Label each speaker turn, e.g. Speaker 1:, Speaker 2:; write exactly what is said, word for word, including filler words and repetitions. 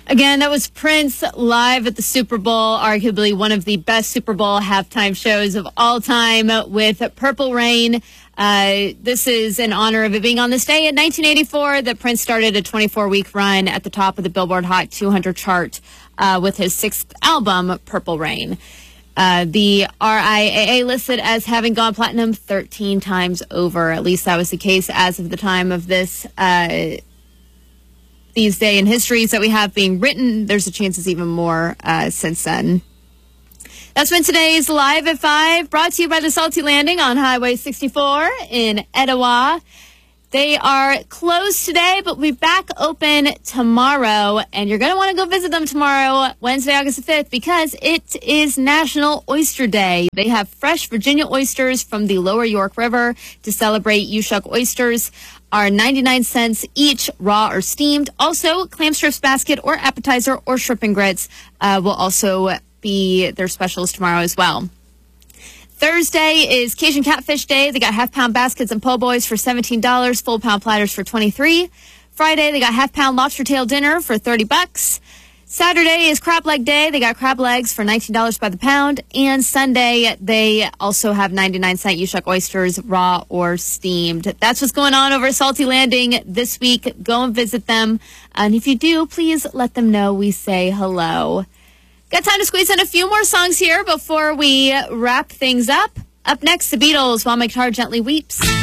Speaker 1: Again, that was Prince live at the Super Bowl, arguably one of the best Super Bowl halftime shows of all time with Purple Rain. Uh, this is in honor of it being on this day in nineteen eighty-four that Prince started a twenty-four week run at the top of the Billboard Hot two hundred chart uh, with his sixth album, Purple Rain. Uh, the R I A A listed as having gone platinum thirteen times over. At least that was the case as of the time of this uh these day in histories that we have being written. There's a chance it's even more uh, since then. That's been today's Live at five, brought to you by the Salty Landing on Highway sixty-four in Etowah. They are closed today, but we'll be back open tomorrow, and you're going to want to go visit them tomorrow, Wednesday, August the fifth, because it is National Oyster Day. They have fresh Virginia oysters from the Lower York River to celebrate. U-Shuck oysters are ninety-nine cents each, raw or steamed. Also, clam strips basket or appetizer or shrimp and grits uh, will also be their specials tomorrow as well. Thursday is Cajun Catfish Day. They got half-pound baskets and po' boys for seventeen dollars, full-pound platters for twenty-three dollars. Friday, they got half-pound lobster tail dinner for thirty bucks. Saturday is crab leg day. They got crab legs for nineteen dollars by the pound. And Sunday, they also have ninety-nine cent U-Shuck oysters, raw or steamed. That's what's going on over at Salty Landing this week. Go and visit them. And if you do, please let them know we say hello. Got time to squeeze in a few more songs here before we wrap things up. Up next, the Beatles, While My Guitar Gently Weeps.